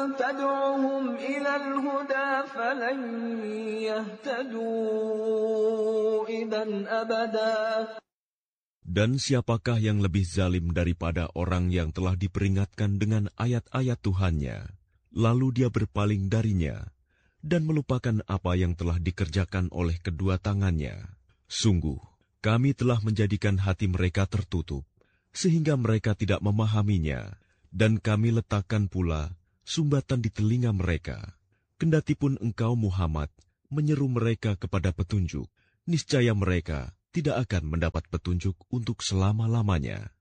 تدعوهم إلى الهدى فلن يهتدوا إذا أبدا. Dan siapakah yang lebih zalim daripada orang yang telah diperingatkan dengan ayat-ayat Tuhannya, lalu dia berpaling darinya, dan melupakan apa yang telah dikerjakan oleh kedua tangannya. Sungguh, kami telah menjadikan hati mereka tertutup, sehingga mereka tidak memahaminya, dan kami letakkan pula sumbatan di telinga mereka. Kendatipun engkau Muhammad menyeru mereka kepada petunjuk, niscaya mereka tidak akan mendapat petunjuk untuk selama-lamanya.